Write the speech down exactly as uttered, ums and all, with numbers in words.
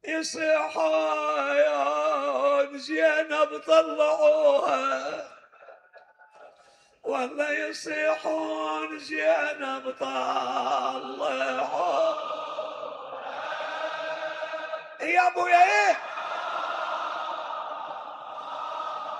يصيحون زينب طلعوها، والله يصيحون زينب طلعوها. يا ابويا ايه